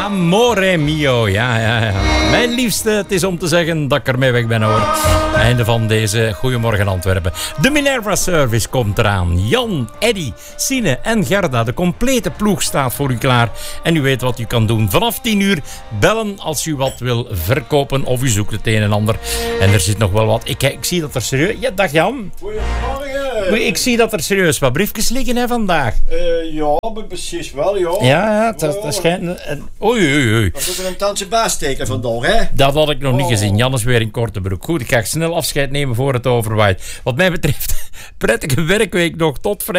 Amore mio, ja. Mijn liefste, het is om te zeggen dat ik ermee weg ben hoor. Einde van deze Goedemorgen Antwerpen. De Minerva Service komt eraan. Jan, Eddy, Sine en Gerda. De complete ploeg staat voor u klaar. En u weet wat u kan doen. Vanaf 10 uur bellen als u wat wil verkopen of u zoekt het een en ander. En er zit nog wel wat. Ik zie dat er serieus... Ja, dag Jan. Goedemorgen. Ik zie dat er serieus wat briefjes liggen hè, vandaag. Ja, precies wel, ja. Ja, dat schijnt... Oei. Dat is er een tandje bijsteken vandaag, hè? Dat had ik nog niet gezien. Jan is weer in korte broek. Goed, ik ga snel afscheid nemen voor het overwaait. Wat mij betreft, prettige werkweek nog tot vrijdag.